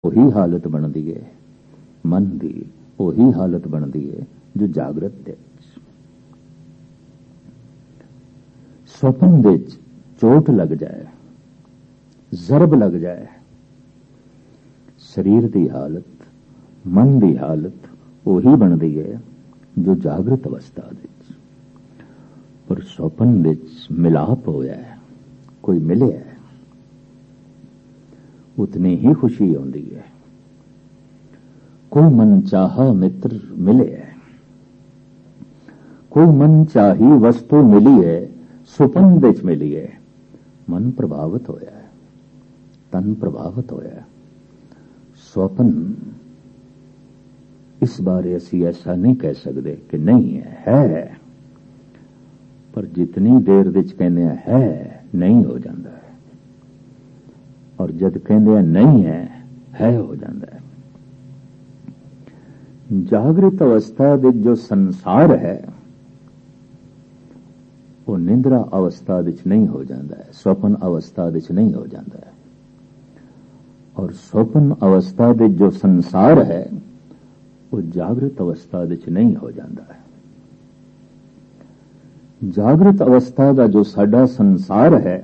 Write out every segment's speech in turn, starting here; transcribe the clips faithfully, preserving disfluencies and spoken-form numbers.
ਉਹੀ ਹਾਲਤ ਬਣਦੀ ਹੈ, ਮਨ ਦੀ ਉਹੀ ਹਾਲਤ ਬਣਦੀ ਹੈ ਜੋ ਜਾਗਰਤ ਦੇ ਸੁਪਨ ਵਿੱਚ ਚੋਟ ਲੱਗ ਜਾਏ, ਜ਼ਰਬ ਲੱਗ ਜਾਏ, ਸਰੀਰ ਦੀ ਹਾਲਤ, ਮਨ ਦੀ ਹਾਲਤ ਉਹੀ ਬਣਦੀ ਹੈ ਜੋ ਜਾਗਰਤ ਅਵਸਥਾ ਵਿੱਚ। ਪਰ ਸੁਪਨ ਵਿੱਚ ਮਿਲਾਪ ਹੋਇਆ ਹੈ, ਕੋਈ ਮਿਲਿਆ ਹੈ, ਉਤਨੀ ਹੀ ਖੁਸ਼ੀ ਆਉਂਦੀ ਹੈ। ਕੋਈ ਮਨ ਚਾਹਾ ਮਿੱਤਰ ਮਿਲੇ ਹੈ, ਕੋਈ ਮਨ ਚਾਹੀ ਵਸਤੂ ਮਿਲੀ ਹੈ, ਸੁਪਨ ਵਿੱਚ ਮਿਲੀ ਹੈ, ਮਨ ਪ੍ਰਭਾਵਿਤ ਹੋਇਆ ਹੈ, ਤਨ ਪ੍ਰਭਾਵਿਤ ਹੋਇਆ ਹੈ। ਸੁਪਨ ਇਸ ਬਾਰੇ ਅਸੀਂ ਐਸਾ ਨਹੀਂ ਕਹਿ ਸਕਦੇ ਕਿ ਨਹੀਂ ਹੈ, ਹੈ, ਪਰ ਜਿਤਨੀ ਦੇਰ ਵਿੱਚ ਕਹਿੰਦੇ ਹੈ ਨਹੀਂ ਹੋ ਜਾਂਦਾ ਹੈ, ਔਰ ਜਦ ਕਹਿੰਦੇ ਨਹੀਂ ਹੈ ਹੈ ਹੋ ਜਾਂਦਾ ਹੈ। ਜਾਗਰਿਤ ਅਵਸਥਾ ਵਿੱਚ ਜੋ ਸੰਸਾਰ ਹੈ ਉਹ ਨਿੰਦਰਾ ਅਵਸਥਾ ਵਿੱਚ ਨਹੀਂ ਹੋ ਜਾਂਦਾ ਹੈ, ਸੁਪਨ ਅਵਸਥਾ ਵਿੱਚ ਨਹੀਂ ਹੋ ਜਾਂਦਾ ਹੈ। ਔਰ ਸੁਪਨ ਅਵਸਥਾ ਵਿੱਚ ਜੋ ਸੰਸਾਰ ਹੈ ਉਹ ਜਾਗਰਿਤ ਅਵਸਥਾ ਵਿੱਚ ਨਹੀਂ ਹੋ ਜਾਂਦਾ ਹੈ। ਜਾਗਰਿਤ ਅਵਸਥਾ ਦਾ ਜੋ ਸਾਡਾ ਸੰਸਾਰ ਹੈ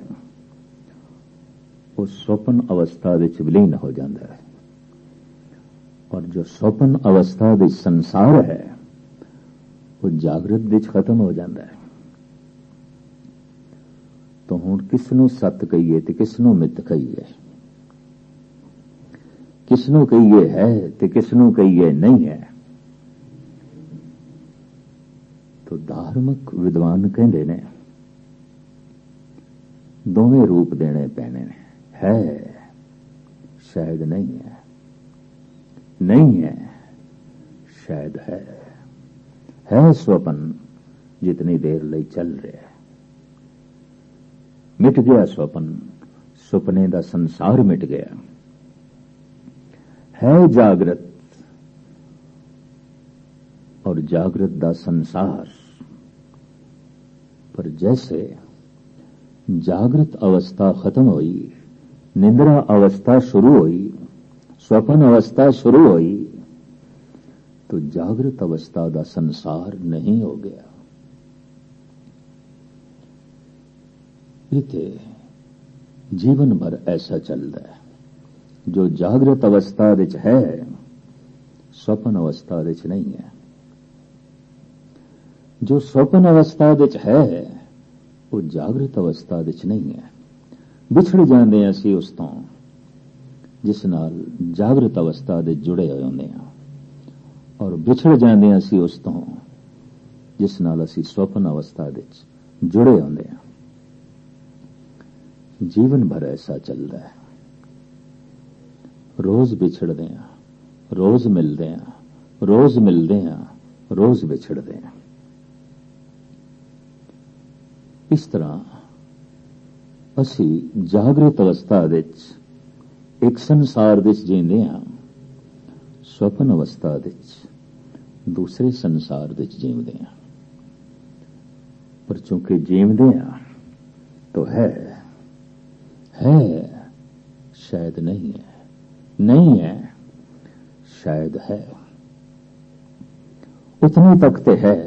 ਉਹ ਸੁਪਨ ਅਵਸਥਾ ਵਿੱਚ ਵਿਲੀਨ ਹੋ ਜਾਂਦਾ ਹੈ, ਔਰ ਜੋ ਸੁਪਨ ਅਵਸਥਾ ਵਿੱਚ ਸੰਸਾਰ ਹੈ ਉਹ ਜਾਗਰਤ ਵਿੱਚ ਖਤਮ ਹੋ ਜਾਂਦਾ ਹੈ। ਤਾਂ ਹੁਣ ਕਿਸ ਨੂੰ ਸੱਤ ਕਹੀਏ ਤੇ ਕਿਸ ਨੂੰ ਮਿੱਥ ਕਹੀਏ, ਕਿਸ ਨੂੰ ਕਹੀਏ ਹੈ ਤੇ ਕਿਸ ਨੂੰ ਕਹੀਏ ਨਹੀਂ ਹੈ। ਤੋ ਧਾਰਮਿਕ ਵਿਦਵਾਨ ਕਹਿੰਦੇ ਨੇ ਦੋਵੇਂ ਰੂਪ ਦੇਣੇ ਪੈਣੇ ਨੇ, ਹੈ ਸ਼ਾਇਦ ਨਹੀਂ ਹੈ, नहीं है शायद है, है स्वपन जितनी देर ਲਈ चल रहा है, मिट गया स्वपन, सुपने का संसार मिट गया, है जागृत और जागृत का संसार। पर जैसे जागृत अवस्था खत्म हुई, निंद्रा अवस्था शुरू हुई, स्वपन अवस्था शुरू हुई, तो जागृत अवस्था का संसार नहीं हो गया। इते जीवन भर ऐसा चलता है, जो जागृत अवस्था विच है स्वपन अवस्था विच नहीं है, जो स्वपन अवस्था विच है वो जागृत अवस्था विच नहीं है। विछड़ जाते हैं असी उस तो जिस नाल जागृत अवस्था दे जुड़े होए होंदे हां, और विछड़ जाते असी उस तो जिस नाल असी स्वप्न अवस्था दे जुड़े होंदे हां। जीवन भर ऐसा चलता है, रोज विछड़ते हैं, रोज मिलते हैं, रोज मिलते हैं, रोज विछड़ते हैं। इस तरह असी जागृत अवस्था विच एक संसार विच जींदे हां, स्वप्न अवस्था विच दूसरे संसार विच जीवदे हां। पर चूंकि जीवदे हां तो है है शायद नहीं है, नहीं है शायद है। उतने तक ते है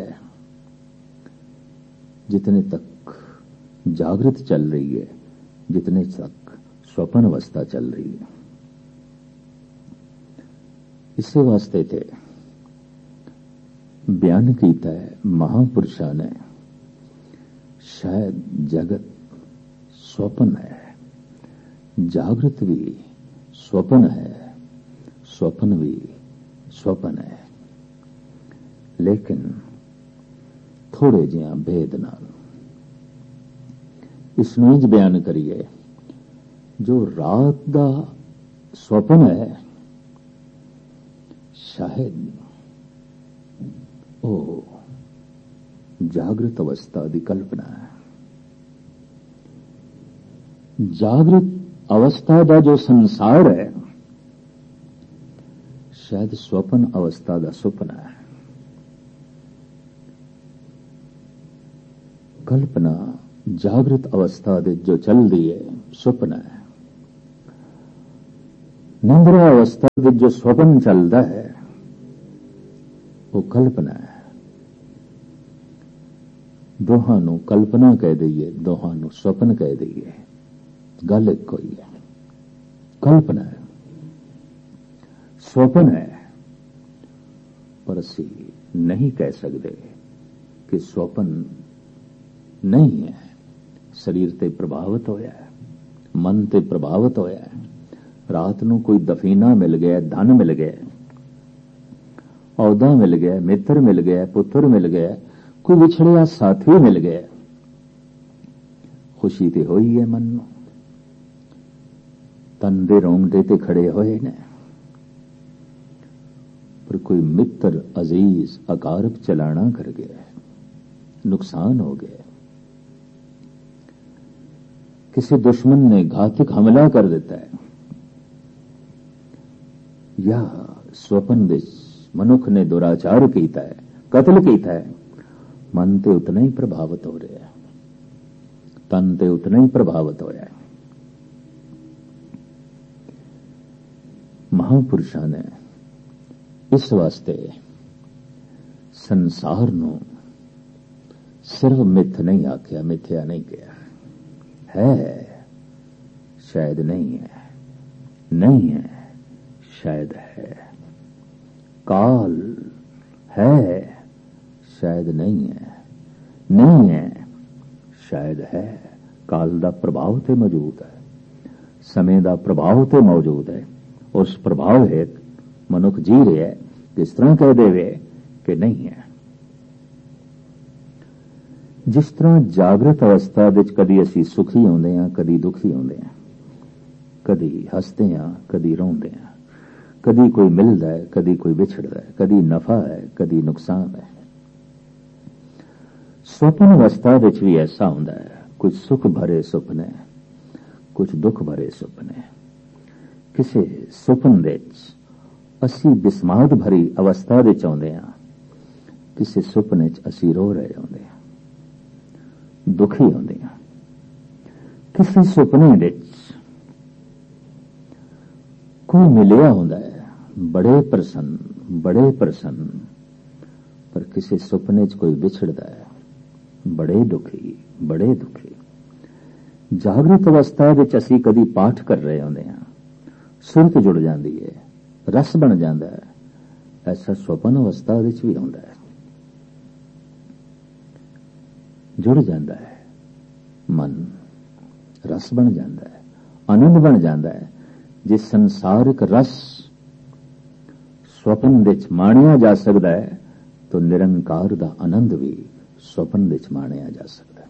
जितने तक जागृत चल रही है, जितने तक स्वप्न अवस्था चल रही है। इसी वास्ते थे बयान किया है महापुरुषों ने, शायद जगत स्वप्न है, जागृत भी स्वप्न है, स्वप्न भी स्वप्न है, लेकिन थोड़े जिहा भेद नाल इसनूं इंज बयान करिए, जो रात का स्वप्न है शायद वो जागृत अवस्था की कल्पना है। जागृत अवस्था का जो संसार है शायद स्वप्न अवस्था का सुपना है। कल्पना जागृत अवस्था दे जो चल रही है सुपना है, ਨਿੰਦਰਾ ਅਵਸਥਾ ਵਿੱਚ ਜੋ ਸੁਪਨ ਚੱਲਦਾ ਹੈ ਉਹ ਕਲਪਨਾ ਹੈ। ਦੋਹਾਂ ਨੂੰ ਕਲਪਨਾ ਕਹਿ ਦਈਏ, ਦੋਹਾਂ ਨੂੰ ਸੁਪਨ ਕਹਿ ਦਈਏ, ਗੱਲ ਇੱਕੋ ਹੀ ਹੈ। ਕਲਪਨਾ ਹੈ, ਸੁਪਨ ਹੈ, ਪਰ ਅਸੀਂ ਨਹੀਂ ਕਹਿ ਸਕਦੇ ਕਿ ਸੁਪਨ ਨਹੀਂ ਹੈ। ਸਰੀਰ ਤੇ ਪ੍ਰਭਾਵਿਤ ਹੋਇਆ ਹੈ, ਮਨ ਤੇ ਪ੍ਰਭਾਵਿਤ ਹੋਇਆ ਹੈ। ਰਾਤ ਨੂੰ ਕੋਈ ਦਫੀਨਾ ਮਿਲ ਗਿਆ, ਧਨ ਮਿਲ ਗਿਆ, ਅਹੁਦਾ ਮਿਲ ਗਿਆ, ਮਿੱਤਰ ਮਿਲ ਗਿਆ, ਪੁੱਤਰ ਮਿਲ ਗਿਆ, ਕੋਈ ਵਿਛੜਿਆ ਸਾਥੀ ਮਿਲ ਗਿਆ, ਖੁਸ਼ੀ ਤੇ ਹੋਈ ਹੈ ਮਨ ਨੂੰ। ਤਨ ਦੇ ਰੋਂਗਟੇ ਤੇ ਖੜੇ ਹੋਏ ਨੇ। ਪਰ ਕੋਈ ਮਿੱਤਰ ਅਜ਼ੀਜ਼ ਅਕਾਰਬ ਚਲਾਣਾ ਕਰ ਗਿਆ, ਨੁਕਸਾਨ ਹੋ ਗਿਆ। ਕਿਸੇ ਦੁਸ਼ਮਣ ਨੇ ਘਾਤਕ ਹਮਲਾ ਕਰ ਦਿੱਤਾ ਹੈ, ਜਾਂ ਸੁਪਨ ਵਿੱਚ ਮਨੁੱਖ ਨੇ ਦੁਰਾਚਾਰ ਕੀਤਾ ਹੈ, ਕਤਲ ਕੀਤਾ ਹੈ, ਮਨ ਤੇ ਉਤਨਾ ਹੀ ਪ੍ਰਭਾਵਿਤ ਹੋ ਰਿਹਾ ਹੈ, ਤਨ ਤੇ ਉਤਨਾ ਹੀ ਪ੍ਰਭਾਵਿਤ ਹੋਇਆ ਹੈ। ਮਹਾਂਪੁਰਸ਼ਾਂ ਨੇ ਇਸ ਵਾਸਤੇ ਸੰਸਾਰ ਨੂੰ ਸਿਰਫ ਮਿੱਥ ਨਹੀਂ ਆਖਿਆ, ਮਿੱਥਿਆ ਨਹੀਂ ਕਿਹਾ। ਹੈ ਸ਼ਾਇਦ ਨਹੀਂ ਹੈ, ਨਹੀਂ ਹੈ ਸ਼ਾਇਦ ਹੈ। ਕਾਲ ਹੈ ਸ਼ਾਇਦ ਨਹੀਂ ਹੈ, ਨਹੀਂ ਹੈ ਸ਼ਾਇਦ ਹੈ। ਕਾਲ ਦਾ ਪ੍ਰਭਾਵ ਤੇ ਮੌਜੂਦ ਹੈ, ਸਮੇਂ ਦਾ ਪ੍ਰਭਾਵ ਤੇ ਮੌਜੂਦ ਹੈ। ਉਸ ਪ੍ਰਭਾਵ ਹੇਠ ਮਨੁੱਖ ਜੀ ਰਿਹਾ ਹੈ। ਕਿਸ ਤਰ੍ਹਾਂ ਕਹਿ ਦੇਵੇ ਕਿ ਨਹੀਂ ਹੈ। ਜਿਸ ਤਰ੍ਹਾਂ ਜਾਗਰਤ ਅਵਸਥਾ ਵਿੱਚ ਕਦੀ ਅਸੀਂ ਸੁਖੀ ਹੁੰਦੇ ਹਾਂ, ਕਦੀ ਦੁਖੀ ਹੁੰਦੇ ਹਾਂ, ਕਦੀ ਹੱਸਦੇ ਹਾਂ, ਕਦੀ ਰੋਂਦੇ ਹਾਂ, ਕਦੀ ਕੋਈ ਮਿਲਦਾ ਹੈ, ਕਦੀ ਕੋਈ ਵਿਛੜਦਾ ਹੈ, ਕਦੀ ਨਫਾ ਹੈ, ਕਦੀ ਨੁਕਸਾਨ ਹੈ। ਸੁਪਨ ਅਵਸਥਾ ਵਿੱਚ ਵੀ ਐਸਾ ਹੁੰਦਾ ਹੈ। ਕੁਝ ਸੁਖ ਭਰੇ ਸੁਪਨੇ, ਕੁਝ ਦੁੱਖ ਭਰੇ ਸੁਪਨੇ। ਕਿਸੇ ਸੁਪਨ ਵਿੱਚ ਅਸੀਂ ਬਿਸਮਾਦ ਭਰੀ ਅਵਸਥਾ ਵਿੱਚ ਆਉਂਦੇ ਹਾਂ, ਕਿਸੇ ਸੁਪਨੇ ਚ ਅਸੀਂ ਰੋ ਰਹੇ ਹੁੰਦੇ ਹਾਂ, ਦੁਖੀ ਹੁੰਦੇ ਹਾਂ। ਕਿਸੇ ਸੁਪਨੇ ਵਿੱਚ ਕੋਈ ਮਿਲਿਆ ਹੁੰਦਾ ਹੈ, ਬੜੇ ਪ੍ਰਸੰਨ, ਬੜੇ ਪ੍ਰਸੰਨ, ਪਰ ਕਿਸੇ ਸੁਪਨੇ ਚ ਕੋਈ ਵਿਛੜਦਾ ਹੈ, ਬੜੇ ਦੁਖੀ, ਬੜੇ ਦੁਖੀ। ਜਾਗਰਤ ਅਵਸਥਾ ਵਿੱਚ ਅਸੀਂ ਕਦੀ ਪਾਠ ਕਰ ਰਹੇ ਹੁੰਦੇ ਹਾਂ, ਸੁਰਤ ਜੁੜ ਜਾਂਦੀ ਹੈ, ਰਸ ਬਣ ਜਾਂਦਾ ਹੈ। ਐਸਾ ਸੁਪਨ ਅਵਸਥਾ ਵਿੱਚ ਵੀ ਹੁੰਦਾ ਹੈ, ਜੁੜ ਜਾਂਦਾ ਹੈ ਮਨ, ਰਸ ਬਣ ਜਾਂਦਾ ਹੈ, ਆਨੰਦ ਬਣ ਜਾਂਦਾ ਹੈ। ਜੇ ਸੰਸਾਰਿਕ ਰਸ ਸੁਪਨ ਵਿੱਚ ਮਾਣਿਆ ਜਾ ਸਕਦਾ ਹੈ ਤਾਂ ਨਿਰੰਕਾਰ ਦਾ ਆਨੰਦ ਵੀ ਸੁਪਨ ਵਿੱਚ ਮਾਣਿਆ ਜਾ ਸਕਦਾ ਹੈ।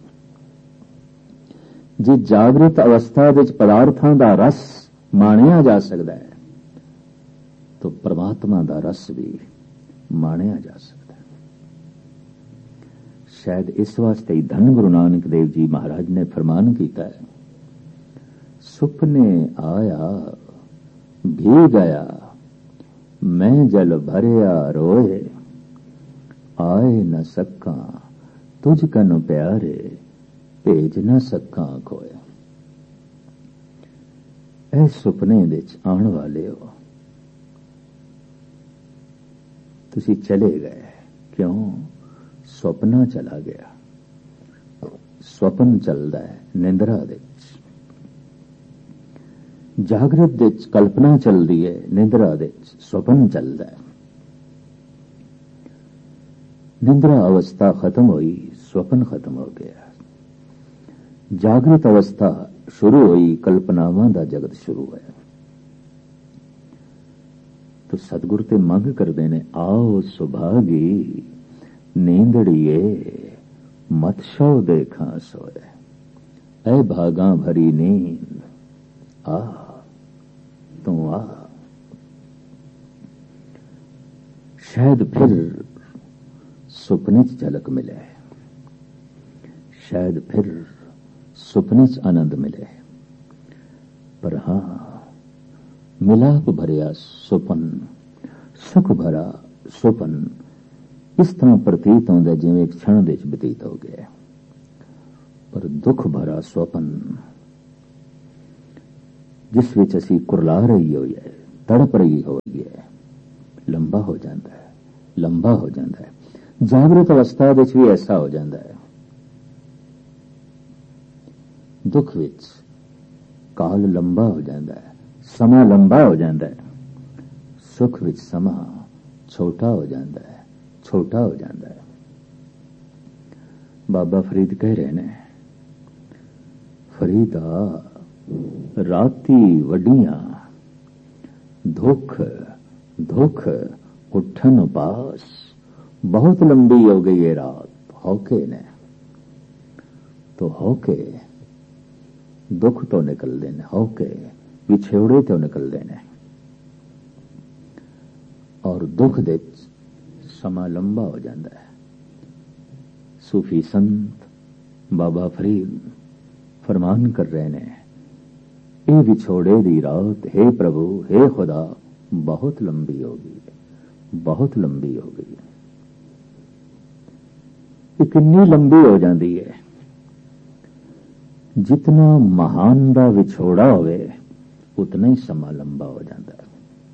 ਜੇ ਜਾਗਰਤ ਅਵਸਥਾ ਵਿੱਚ ਪਦਾਰਥਾਂ ਦਾ ਰਸ ਮਾਣਿਆ ਜਾ ਸਕਦਾ ਹੈ ਤਾਂ ਪਰਮਾਤਮਾ ਦਾ ਰਸ ਵੀ ਮਾਣਿਆ ਜਾ ਸਕਦਾ ਹੈ। ਸ਼ਾਇਦ ਇਸ ਵਾਸਤੇ ਹੀ ਧੰਨ ਗੁਰੂ ਨਾਨਕ ਦੇਵ ਜੀ ਮਹਾਰਾਜ ਨੇ ਫਰਮਾਨ ਕੀਤਾ ਹੈ, ਸੁਪਨੇ ਆਇਆ ਭੀ ਗਿਆ, ਮੈਂ ਜਲ ਭਰਿਆ ਰੋਏ, ਆਏ न सका तुझ कन प्यारे, भेज न सका कोय। ऐ सुपने विच आण वाले हो, तुसी चले गए, क्यों? सुपना चला गया। स्वप्न चलदा है निंद्रा विच, जागृत विच कल्पना चलदी है, निंद्रा विच स्वप्न चलदा है। निंद्रा अवस्था खत्म हुई, स्वप्न खत्म हो गया। जागृत अवस्था शुरू हुई, कल्पनावां दा जगत शुरू होया। तो सतगुरु ते मंग करदे ने, आओ सुभागी नींदड़िए मत शो देखा सोए, ऐ भागा भरी नींद आ तू आ। शायद फिर सुपने च झलक मिले, शायद फिर सुपने च आनंद मिले, पर हां मिलाप भरिया सुपन, सुख भरा सुपन इस तरह प्रतीत होंदा जिवें एक क्षण विच बतीत हो गया। पर दुख भरा सुपन जिस विच असीं कुरला रही होई है, ਤੜਪ ਰਹੀ ਹੋਈ ਹੈ, ਲੰਬਾ ਹੋ ਜਾਂਦਾ ਹੈ, ਲੰਬਾ ਹੋ ਜਾਂਦਾ ਹੈ। ਜਾਗਰਤ ਅਵਸਥਾ ਵਿੱਚ ਵੀ ਐਸਾ ਹੋ ਜਾਂਦਾ ਹੈ। ਦੁੱਖ ਵਿੱਚ ਕਾਲ ਲੰਬਾ ਹੋ ਜਾਂਦਾ ਹੈ, ਸਮਾਂ ਲੰਬਾ ਹੋ ਜਾਂਦਾ ਹੈ। ਸੁਖ ਵਿੱਚ ਸਮਾਂ ਛੋਟਾ ਹੋ ਜਾਂਦਾ ਹੈ, ਛੋਟਾ ਹੋ ਜਾਂਦਾ ਹੈ। ਬਾਬਾ ਫਰੀਦ ਕਹਿ ਰਹੇ ਨੇ, ਫਰੀਦਾ ਰਾਤੀ ਵੱਡੀਆਂ ਦੁੱਖ ਦੁੱਖ ਉੱਠਨ ਪਾਸ, ਬਹੁਤ ਲੰਬੀ ਹੋ ਗਈ ਇਹ ਰਾਤ। ਹੋਕੇ ਨੇ ਤੋ ਹੋਕੇ ਦੁੱਖ ਤੋਂ ਨਿਕਲਦੇ ਨੇ, ਹੋਕੇ ਵਿਛੋੜੇ ਤੋਂ ਨਿਕਲਦੇ ਨੇ, ਔਰ ਦੁੱਖ ਦੇ ਸਮਾਂ ਲੰਬਾ ਹੋ ਜਾਂਦਾ ਹੈ। ਸੂਫੀ ਸੰਤ ਬਾਬਾ ਫਰੀਦ ਫਰਮਾਨ ਕਰ ਰਹੇ ਨੇ, ਇਹ ਵਿਛੋੜੇ ਦੀ ਰਾਤ ਹੈ ਪ੍ਰਭੂ, ਹੈ ਖੁਦਾ, ਬਹੁਤ ਲੰਬੀ ਹੋ ਗਈ, ਬਹੁਤ ਲੰਬੀ ਹੋ ਗਈ। ਇਹ ਕਿੰਨੀ ਲੰਬੀ ਹੋ ਜਾਂਦੀ ਹੈ? ਜਿਤਨਾ ਮਹਾਨ ਦਾ ਵਿਛੋੜਾ ਹੋਵੇ ਉਤਨਾ ਹੀ ਸਮਾਂ ਲੰਬਾ ਹੋ ਜਾਂਦਾ ਹੈ।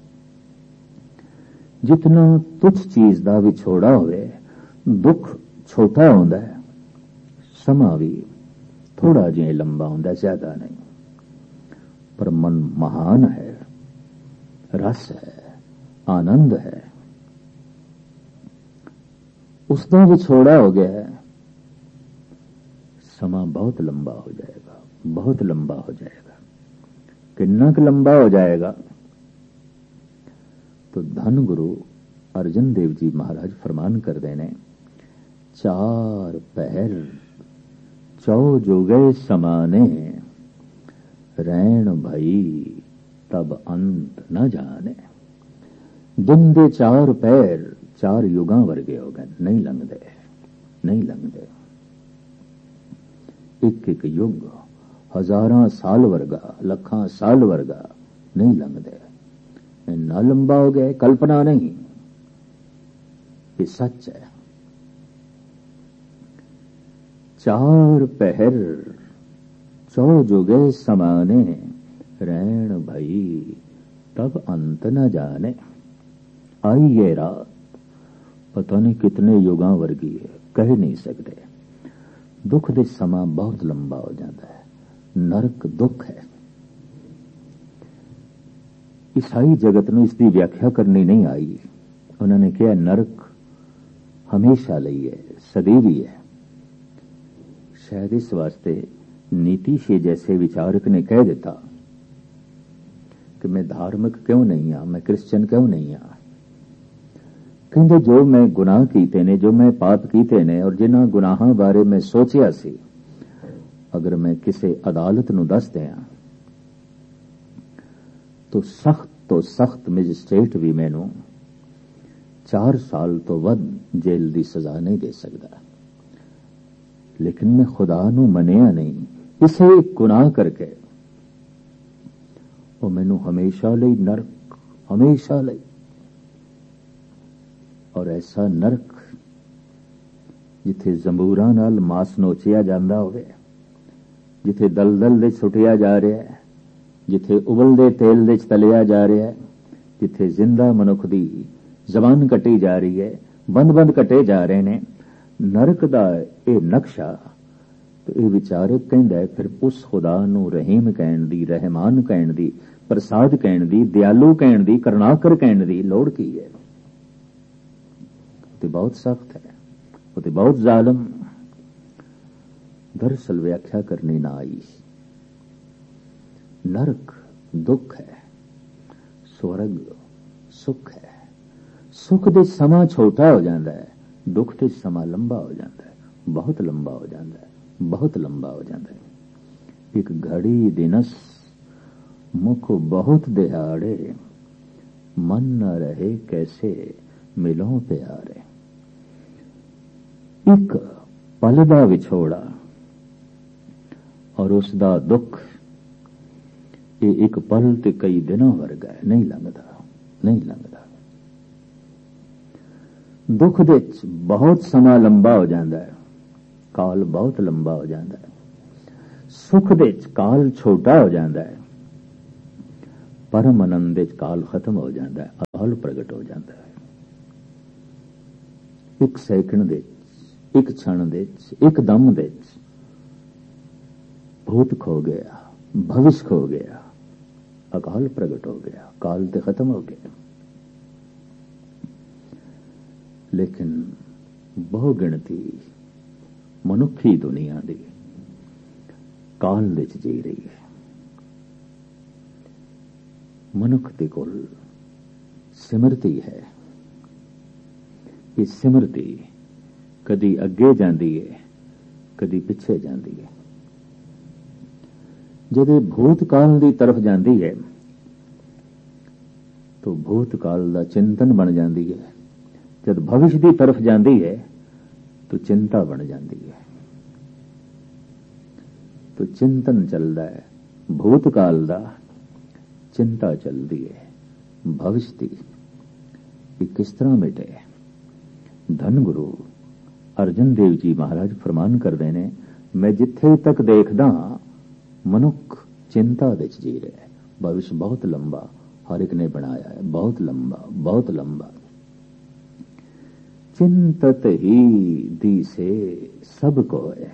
ਜਿਤਨਾ ਤੁੱਛ ਚੀਜ਼ ਦਾ ਵਿਛੋੜਾ ਹੋਵੇ ਦੁੱਖ ਛੋਟਾ ਹੁੰਦਾ ਹੈ, ਸਮਾਂ ਵੀ ਥੋੜਾ ਜਿਹਾ ਲੰਬਾ ਹੁੰਦਾ, ਜ਼ਿਆਦਾ ਨਹੀਂ। ਪਰ ਮਨ ਮਹਾਨ ਹੈ, ਰਸ ਹੈ, ਆਨੰਦ ਹੈ, ਉਸ ਦਾ ਵਿਛੋੜਾ ਹੋ ਗਿਆ ਹੈ, ਸਮਾਂ ਬਹੁਤ ਲੰਬਾ ਹੋ ਜਾਏਗਾ, ਬਹੁਤ ਲੰਬਾ ਹੋ ਜਾਏਗਾ। ਕਿੰਨਾ ਕੁ ਲੰਬਾ ਹੋ ਜਾਏਗਾ? तो धन गुरु अर्जन देव जी महाराज फरमान करते ने, चार पहर चौ जोगे समाने, रैन भई तब अंत न जाने। दिन दे चार पैर चार युगां वर्गे हो गए, नहीं लंघदे, नहीं लंघदे। एक एक युग हजारां साल वर्गा, लखां साल वर्गा नहीं लंघदे। इन्ना लंबा हो गया, कल्पना नहीं, ये सच है। चार पहर चौ जुगे समाने, रैन भई तब अंत न जाने। आई ये रात पता नहीं कितने युगां वर्गी है, कह नहीं सकते। दुख दे समा बहुत लंबा हो जाता है। नरक दुख है। ईसाई जगत ਨੂੰ ਇਸ ਦੀ ਵਿਆਖਿਆ ਕਰਨੀ ਨਹੀਂ ਆਈ। ਉਹਨਾਂ ਨੇ ਕਿਹਾ ਨਰਕ ਹਮੇਸ਼ਾ ਲਈ ਹੈ, ਸਦੀਵੀ ਹੈ। शायद इस वास्ते नीति से जैसे विचारक ने कह देता कि मैं धार्मिक क्यों नहीं हाँ, मैं क्रिश्चियन क्यों नहीं हाँ। कहते जो मैं गुनाह कीते ने, जो मैं पाप कीते ने और जिन्हां गुनाहां बारे मैं सोचिया सी, अगर मैं किसी अदालत नूं दस दियां तो सख्त तो सख्त मैजिस्ट्रेट भी मैनू चार साल तो वध जेल की सजा नहीं दे सकता। लेकिन मैं खुदा नू मनिया नहीं, इसे गुनाह करके वो मैनू हमेशा लई नरक, हमेशा लई। और ऐसा नरक जिथे जंबूरां नाल मास नोचिया जांदा होवे, जिथे दलदल दे सुटिया जा रहा है, जिथे उबलदे तेल दे तलिया जा रहा है, जिथे जिंदा मनुख दी जबान कटी जा रही है, बंद बंद कटे जा रहे ने, नरक दा ਇਹ ਨਕਸ਼ਾ। तो ਇਹ ਵਿਚਾਰਕ ਕਹਿੰਦਾ ਹੈ ਫਿਰ ਉਸ ਖੁਦਾ ਨੂੰ ਰਹੀਮ ਕਹਿਣ ਦੀ, ਰਹਿਮਾਨ ਕਹਿਣ ਦੀ, ਪ੍ਰਸਾਦ ਕਹਿਣ ਦੀ, ਦਿਆਲੂ ਕਹਿਣ ਦੀ, ਕਰੁਣਾਕਰ ਕਹਿਣ ਦੀ ਲੋੜ ਕੀ ਹੈ? ਤੇ ਬਹੁਤ ਸਖਤ ਹੈ, ਉਹ ਤੇ ਬਹੁਤ ਜ਼ਾਲਮ। दरअसल व्याख्या करनी ना आई। नरक दुख है, स्वर्ग सुख है। सुख दे समा छोटा हो जाता है, दुख दे समा लंबा हो जाता है, बहुत लंबा हो जाता है, बहुत लंबा हो जाता है। एक घड़ी दिनस मुख बहुत दिहाड़े, मन न रहे कैसे मिलों प्यारे। एक पल दा विछोड़ा और उसदा दुख, ये एक पल ते कई दिनों वर्गा है, नहीं लंघदा, नहीं लंघदा। दुख दे बहुत समा लंबा हो जाता है, काल बहुत लंबा हो जाता है। सुख दे काल छोटा हो जाता है, ਪਰਮ ਆਨੰਦ ਵਿੱਚ ਕਾਲ ਖਤਮ ਹੋ ਜਾਂਦਾ ਹੈ, ਅਕਾਲ ਪ੍ਰਗਟ ਹੋ ਜਾਂਦਾ ਹੈ। ਇੱਕ ਸੈਕਿੰਡ ਦੇ ਵਿੱਚ, ਇੱਕ ਛਣ ਦੇ ਵਿੱਚ, ਇੱਕ ਦਮ ਦੇ ਵਿੱਚ ਭੂਤ ਖੋ ਗਿਆ, ਭਵਿਸ਼ ਖੋ ਗਿਆ, ਅਕਾਲ ਪ੍ਰਗਟ ਹੋ ਗਿਆ, ਕਾਲ ਤੇ ਖਤਮ ਹੋ ਗਿਆ। ਲੇਕਿਨ ਬਹੁ ਗਿਣਤੀ ਮਨੁੱਖੀ ਦੁਨੀਆ ਦੀ ਕਾਲ ਵਿੱਚ ਜੀ ਰਹੀ ਹੈ। ਮਨੁੱਖ ਦੇ ਕੋਲ ਸਿਮਰਤੀ ਹੈ। ਇਹ ਸਿਮਰਤੀ ਕਦੀ ਅੱਗੇ ਜਾਂਦੀ ਹੈ, ਕਦੀ ਪਿੱਛੇ ਜਾਂਦੀ ਹੈ। ਜਦੋਂ ਭੂਤਕਾਲ ਦੀ ਤਰਫ ਜਾਂਦੀ ਹੈ ਤਾਂ ਭੂਤਕਾਲ ਦਾ ਚਿੰਤਨ ਬਣ ਜਾਂਦੀ ਹੈ। ਜਦ ਭਵਿਸ਼ ਦੀ ਤਰਫ ਜਾਂਦੀ ਹੈ ਤਾਂ ਚਿੰਤਾ ਬਣ ਜਾਂਦੀ ਹੈ। ਤਾਂ ਚਿੰਤਨ ਚੱਲਦਾ ਹੈ ਭੂਤਕਾਲ ਦਾ, ਚਿੰਤਾ ਚੱਲਦੀ ਹੈ ਭਵਿਸ਼ ਦੀ। ਇਹ ਕਿਸ ਤਰ੍ਹਾਂ ਮਿਟੇ? ਧੰਨ ਗੁਰੂ ਅਰਜਨ ਦੇਵ ਜੀ ਮਹਾਰਾਜ ਫਰਮਾਨ ਕਰਦੇ ਨੇ, ਮੈਂ ਜਿੱਥੇ ਤੱਕ ਦੇਖਦਾ ਮਨੁੱਖ ਚਿੰਤਾ ਵਿੱਚ ਜੀ ਰਿਹਾ ਹੈ। ਭਵਿਸ਼ ਬਹੁਤ ਲੰਬਾ ਹਰ ਇੱਕ ਨੇ ਬਣਾਇਆ ਹੈ, ਬਹੁਤ ਲੰਬਾ, ਬਹੁਤ ਲੰਬਾ। ਚਿੰਤਤ ਹੀ ਦੀਸੇ ਸਭ ਕੋ ਹੈ।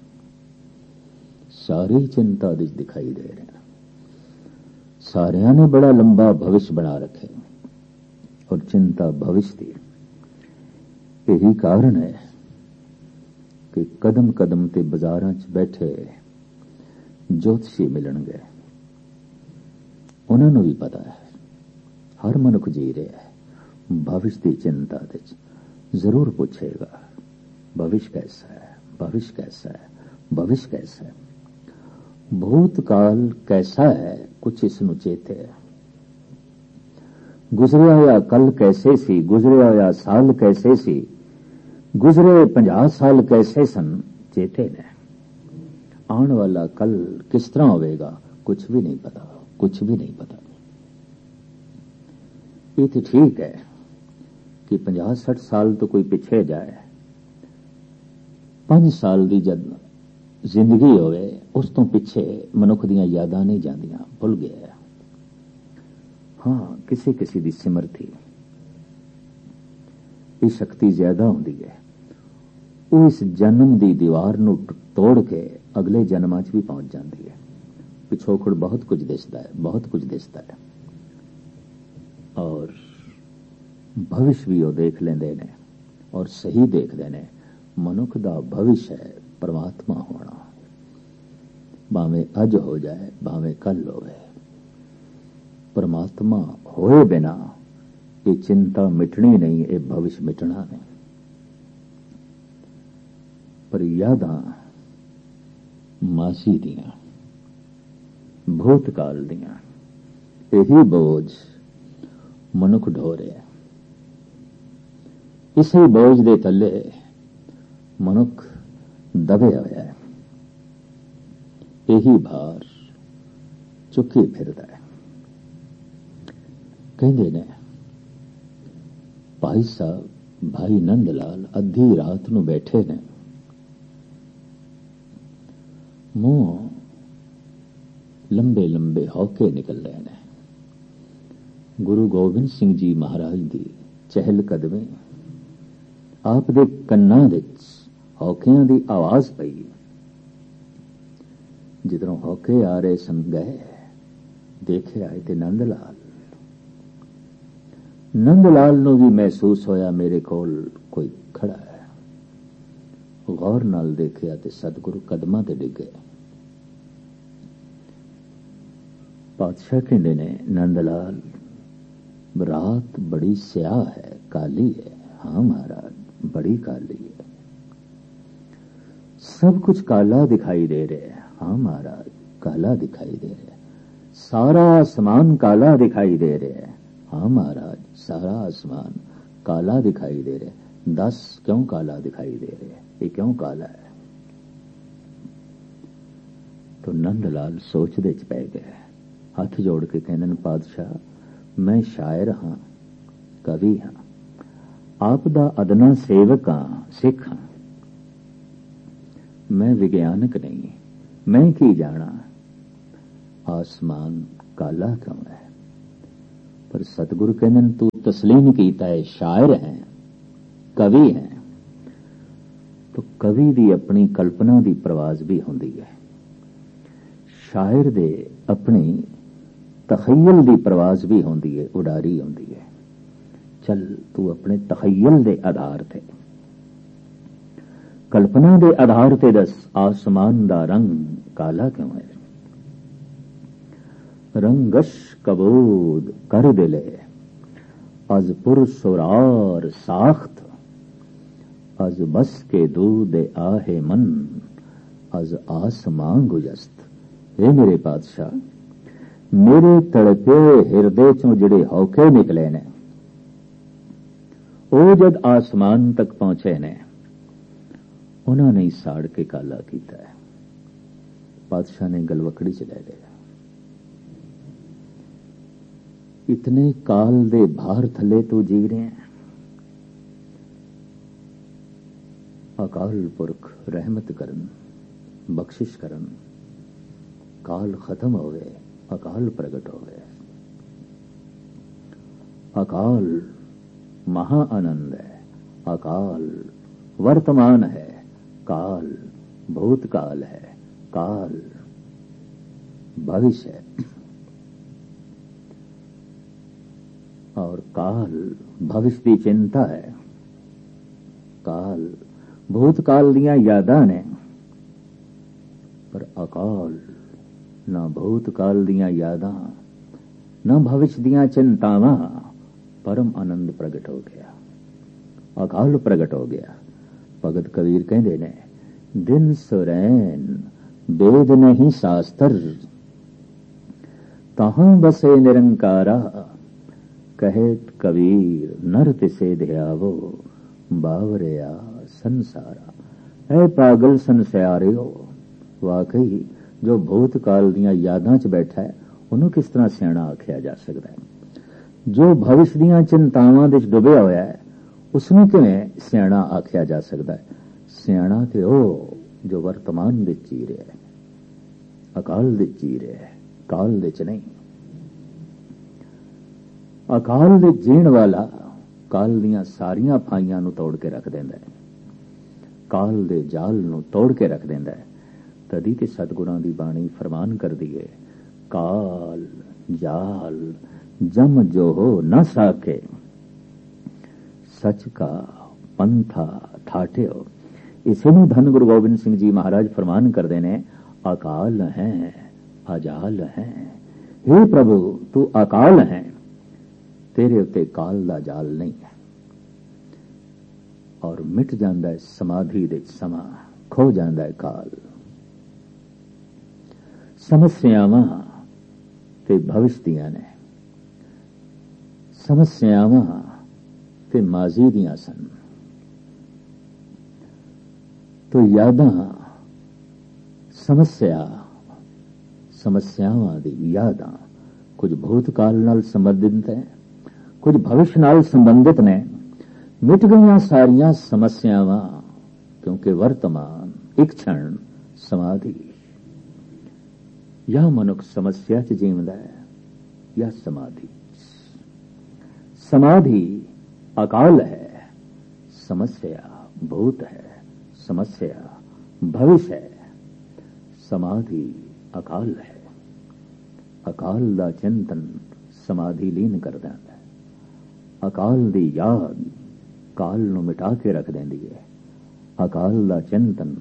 ਸਾਰੀ ਚਿੰਤਾ ਵਿੱਚ ਦਿਖਾਈ ਦੇ ਰਹੇ। ਸਾਰਿਆਂ ਨੇ ਬੜਾ ਲੰਬਾ ਭਵਿਸ਼ ਬਣਾ ਰੱਖੇ ਔਰ ਚਿੰਤਾ ਭਵਿਸ਼ ਦੀ। ਇਹੀ ਕਾਰਨ ਹੈ ਕਿ ਕਦਮ ਕਦਮ ਤੇ ਬਾਜ਼ਾਰਾਂ 'ਚ ਬੈਠੇ ਜੋਤਸ਼ੀ ਮਿਲਣਗੇ। ਉਹਨਾਂ ਨੂੰ ਵੀ ਪਤਾ ਹੈ ਹਰ ਮਨੁੱਖ ਜੀ ਰਿਹਾ ਹੈ ਭਵਿਸ਼ ਦੀ ਚਿੰਤਾ ਵਿੱਚ। ਜ਼ਰੂਰ ਪੁੱਛੇਗਾ ਭਵਿਸ਼ ਕੈਸਾ ਹੈ, ਭਵਿਸ਼ ਕੈਸਾ ਹੈ, ਭਵਿਸ਼ ਕੈਸਾ ਹੈ, ਭੂਤਕਾਲ ਕੈਸਾ ਹੈ, ਕੁਛ ਇਸ ਨੂੰ ਚੇਤੇ ਹੈ। ਗੁਜ਼ਰਿਆ ਹੋਇਆ ਕੱਲ ਕੈਸੇ ਸੀ, ਗੁਜ਼ਰਿਆ ਹੋਇਆ ਸਾਲ ਕੈਸੇ ਸੀ, ਗੁਜ਼ਰੇ ਪੰਜਾਹ ਸਾਲ ਕੈਸੇ ਸਨ, ਚੇਤੇ ਨੇ। ਆਉਣ ਵਾਲਾ ਕੱਲ ਕਿਸ ਤਰ੍ਹਾਂ ਹੋਵੇਗਾ ਕੁਛ ਵੀ ਨਹੀਂ ਪਤਾ, ਕੁਛ ਵੀ ਨਹੀਂ ਪਤਾ। ਇਹ ਤਾਂ ਠੀਕ ਹੈ ਕਿ ਪੰਜਾਹ ਸੱਠ ਸਾਲ ਤੋਂ ਕੋਈ ਪਿੱਛੇ ਜਾਏ, ਪੰਜ ਸਾਲ ਦੀ ਜਦ ਜ਼ਿੰਦਗੀ ਹੋਵੇ ਉਸ ਤੋਂ ਪਿੱਛੇ ਮਨੁੱਖ ਦੀਆਂ ਯਾਦਾਂ ਨਹੀਂ ਜਾਂਦੀਆਂ, ਭੁੱਲ ਗਿਆ। ਹਾਂ, ਕਿਸੇ ਕਿਸੇ ਦੀ ਸਿਮਰਤੀ ਇਹ ਸ਼ਕਤੀ ਜ਼ਿਆਦਾ ਹੁੰਦੀ ਹੈ। ਉਹ ਇਸ ਜਨਮ ਦੀ ਦੀਵਾਰ ਨੂੰ ਤੋੜ ਕੇ ਅਗਲੇ ਜਨਮਾਂ 'ਚ ਵੀ ਪਹੁੰਚ ਜਾਂਦੀ ਹੈ। ਪਿਛੋਕੜ ਬਹੁਤ ਕੁਝ ਦਿਸਦਾ ਹੈ, ਬਹੁਤ ਕੁਝ ਦਿਸਦਾ ਹੈ। ਔਰ ਭਵਿਸ਼ ਵੀ ਉਹ ਦੇਖ ਲੈਂਦੇ ਨੇ ਔਰ ਸਹੀ ਦੇਖਦੇ ਨੇ। ਮਨੁੱਖ ਦਾ ਭਵਿਸ਼ ਹੈ ਪਰਮਾਤਮਾ ਹੋਣਾ, ਭਾਵੇਂ ਅੱਜ ਹੋ ਜਾਏ ਭਾਵੇਂ ਕੱਲ ਹੋਵੇ। ਪਰਮਾਤਮਾ ਹੋਏ ਬਿਨਾ ਇਹ ਚਿੰਤਾ ਮਿਟਣੀ ਨਹੀਂ, ਇਹ ਭਵਿਸ਼ ਮਿਟਣਾ ਨਹੀਂ। ਪਰ ਯਾਦਾਂ ਮਾਸੀ ਦੀਆਂ, ਭੂਤਕਾਲ ਦੀਆਂ, ਇਹੀ ਬੋਝ ਮਨੁੱਖ ਢੋ ਰਿਹਾ। ਇਸੇ ਬੋਝ ਦੇ ਥੱਲੇ ਮਨੁੱਖ ਦਬਿਆ ਹੋਇਆ ਹੈ। ਇਹੀ ਭਾਰ ਚੁੱਕੀ ਫਿਰਦਾ ਹੈ। ਕਹਿੰਦੇ ਨੇ ਭਾਈ ਸਾਹਿਬ ਭਾਈ ਨੰਦ ਲਾਲ ਅੱਧੀ ਰਾਤ ਨੂੰ ਬੈਠੇ ਨੇ, ਮੂੰਹ ਲੰਬੇ ਲੰਬੇ ਹੌਕੇ ਨਿਕਲ ਰਹੇ ਨੇ। ਗੁਰੂ ਗੋਬਿੰਦ ਸਿੰਘ ਜੀ ਮਹਾਰਾਜ ਦੀ ਚਹਿਲ ਕਦਮੀ, ਆਪ ਦੇ ਕੰਨਾਂ ਵਿੱਚ ਹੌਕਿਆਂ ਦੀ ਆਵਾਜ਼ ਪਈ। ਜਿੱਧਰੋਂ ਹੌਕੇ ਆ ਰਹੇ ਸਨ ਗਏ, ਦੇਖਿਆ ਤੇ ਨੰਦ ਲਾਲ। ਨੰਦ ਲਾਲ ਨੂੰ ਵੀ ਮਹਿਸੂਸ ਹੋਇਆ ਮੇਰੇ ਕੋਲ ਕੋਈ ਖੜਾ ਹੈ। ਗੌਰ ਨਾਲ ਦੇਖਿਆ ਤੇ ਸਤਿਗੁਰੂ ਕਦਮਾਂ ਤੇ ਡਿੱਗੇ। ਪਾਤਸ਼ਾਹ ਕਹਿੰਦੇ ਨੇ, ਨੰਦ ਲਾਲ ਰਾਤ ਬੜੀ ਸਿਆਹ ਹੈ, ਕਾਲੀ ਹੈ। ਹਾਂ ਮਹਾਰਾਜ, ਬੜੀ ਕਾਲੀ ਹੈ। सब कुछ काला दिखाई दे रहे हैं। हाँ महाराज, काला दिखाई दे रहे हैं। सारा आसमान काला दिखाई दे रहे हैं। हाँ महाराज, सारा आसमान काला दिखाई दे रहे हैं। दस क्यों काला दिखाई दे रहे हैं, ये क्यों काला है? तो नंदलाल सोचदे च पै गए। हथ जोड़ के कहने, पातशाह मैं शायर हाँ, कवि हाँ, आप दा अदना सेवक हाँ, सिख हाँ, मैं विज्ञानक नहीं। मैं की जाना आसमान काला क्यों है, पर सतगुरु कहते तू तस्लीम कीता है शायर है कवि है। तो कवि दी अपनी कल्पना दी प्रवाज भी होंदी है, शायर दे अपनी तखयल दी प्रवाज भी होंदी है, उडारी होंदी है। चल तू अपने तखयल दे आधार ते कल्पना दे आधार ते दस आसमान दा रंग काला क्यों है। रंगश कबूद कर दिले अज पुरसुरार साख्त अज बस के दूध आहे मन अज आसमां गुजस्त। हे मेरे पातशाह, मेरे तड़पे हिरदे चों जिहड़े हौके निकले ने ਉਹ जद आसमान तक पहुंचे ने उन्होंने ही साड़ के काला किया है। पातशाह ने गलवकड़ी च ले लिया। इतने काल दे भार थले तो जी रहे हैं। अकाल पुरख रहमत करन बख्शिश करन, काल खत्म हो गए अकाल प्रगट हो गए। अकाल महा आनंद है, अकाल वर्तमान है, काल भूतकाल है, काल भविष्य है और काल भविष्य की चिंता है। काल भूतकाल दियां यादां ने, पर अकाल ना भूतकाल दियां यादां ना भविष्य दियां चिंतावां, परम आनंद प्रगट हो गया, अकाल प्रगट हो गया। भगत कबीर कहते ने दिन सुरैन वेद नहीं शास्त्र तहां बसे निरंकारा कहेत कबीर नर तिसे ध्यावो बावरिया संसारा। ऐ पागल संसारियो, वाकई जो भूतकाल दियां यादां च बैठा है उन्होंने किस तरह सियाणा आख्या जा सकता है। जो भविष्य दियां चिंतावां दे डुबिया होया है उसनूं किवें सियाणा आख्या जा सकता है। सियाणा ते ओ जो वर्तमान दे जी रहा है, अकाल दे जी रहा है, काल दे च नहीं। अकाल दे जीण वाला काल दियां सारियां फाइयां नूं तोड़ के रख देंदा है, काल दे जाल नूं तोड़ के रख देंदा है। तदी ते सतगुरां दी बाणी फरमान कर दी है, काल जाल जम जो हो न साके सच का पंथा ठाठे हो। इसे नूं धन गुरु गोबिंद सिंह जी महाराज फरमान करते ने, अकाल है अजाल है। हे प्रभु तू अकाल है, तेरे उत्ते काल दा जाल नहीं है। और मिट जांदा है समाधि दे समा, खो जांदा है काल। समस्यावां ते भविष्य दियां ने, समस्यावां ते माजी दियां सन। तो यादां समस्या समस्यावां दी यादां कुछ भूतकाल नाल संबंधित है, कुछ भविष्य नाल संबंधित ने। मिट गईयां सारियां समस्यावां क्योंकि वर्तमान एक क्षण समाधि। या मनुख समस्या च जीवदा है या समाधि। समाधि अकाल है, समस्या भूत है, समस्या भविष्य है। समाधि अकाल है, अकाल दा चिंतन समाधि लीन कर देंदा है। अकाल दी याद काल नूं मिटा के रख देंदी है। अकाल दा चिंतन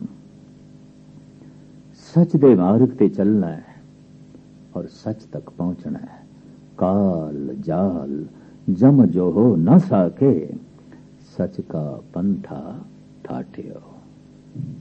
सच दे मार्ग ते चलना है और सच तक पहुंचना है। काल जाल जम जो हो न साके सच का पंथा ठाठियो।